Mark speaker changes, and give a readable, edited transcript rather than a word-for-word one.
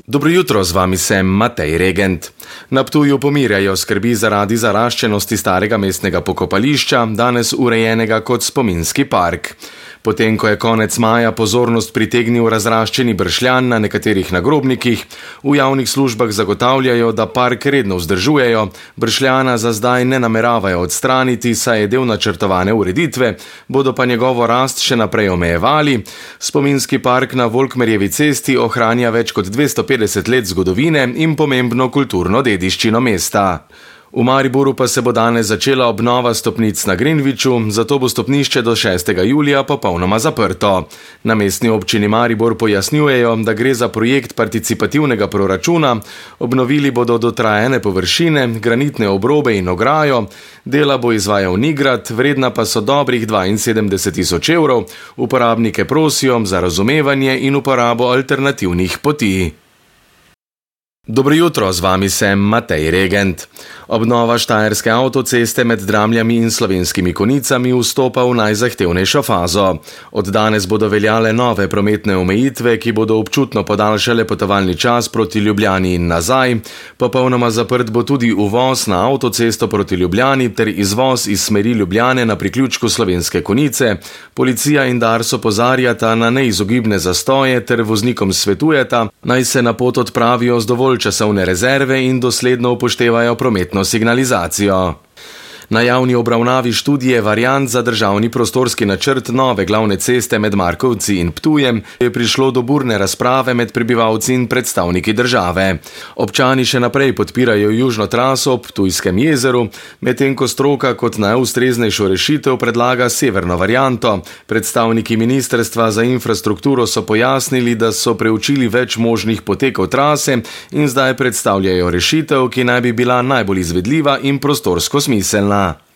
Speaker 1: Dobro jutro, z vami sem Matej Regent. Na Ptuju pomirjajo skrbi zaradi zaraščenosti starega mestnega pokopališča, danes urejenega kot spominski park. Potem, ko je konec maja pozornost pritegnil razraščeni bršljan na nekaterih nagrobnikih, v javnih službah zagotavljajo, da park redno vzdržujejo, bršljana za zdaj ne nameravajo odstraniti, saj je del načrtovane ureditve, bodo pa njegovo rast še naprej omejevali. Spominski park na Volkmerjevi cesti ohranja več kot 250 let zgodovine in pomembno kulturno dediščino mesta. V Mariboru pa se bo danes začela obnova stopnic na Grenviču, zato bo stopnišče do 6. julija popolnoma zaprto. Na mestni občini Maribor pojasnjujejo, da gre za projekt participativnega proračuna, obnovili bodo dotrajane površine, granitne obrobe in ograjo, dela bo izvajal Nigrad, vredna pa so dobrih 72.000 evrov, uporabnike prosijo za razumevanje in uporabo alternativnih poti. Dobro jutro, z vami sem Matej Regent. Obnova štajerske avtoceste med Dramljami in Slovenskimi Konicami vstopa v najzahtevnejšo fazo. Od danes bodo veljale nove prometne omejitve, ki bodo občutno podaljšale potovalni čas proti Ljubljani in nazaj. Popolnoma zaprt bo tudi uvoz na avtocesto proti Ljubljani ter izvoz iz smeri Ljubljane na priključku Slovenske Konice. Policija in Dars opozarjata na neizogibne zastoje ter voznikom svetujeta, naj se na pot odpravijo z dovolj časovne rezerve in dosledno upoštevajo prometno signalizacijo. Na javni obravnavi študije variant za državni prostorski načrt nove glavne ceste med Markovci in Ptujem je prišlo do burne razprave med prebivalci in predstavniki države. Občani še naprej podpirajo južno traso ob Ptujskem jezeru, medtem ko stroka kot najustreznejšo rešitev predlaga severno varianto. Predstavniki Ministrstva za infrastrukturo so pojasnili, da so preučili več možnih potekov trase in zdaj predstavljajo rešitev, ki naj bi bila najbolj izvedljiva in prostorsko smiselna.